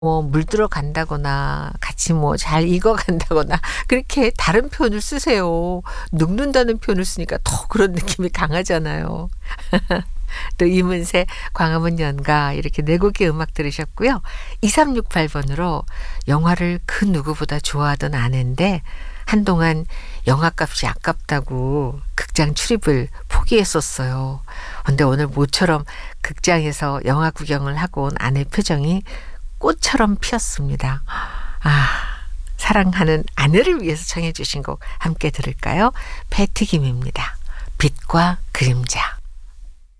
물들어 간다거나 같이 잘 익어 간다거나 그렇게 다른 표현을 쓰세요. 눅는다는 표현을 쓰니까 더 그런 느낌이 강하잖아요. 또 이문세 광화문 연가 이렇게 네 곡의 음악 들으셨고요. 2368 번으로 영화를 그 누구보다 좋아하던 아내인데 한동안 영화값이 아깝다고 극장 출입을 포기했었어요. 근데 오늘 모처럼 극장에서 영화 구경을 하고 온 아내 표정이 꽃처럼 피었습니다. 아, 사랑하는 아내를 위해서 청해 주신 곡 함께 들을까요? 배트김입니다. 빛과 그림자.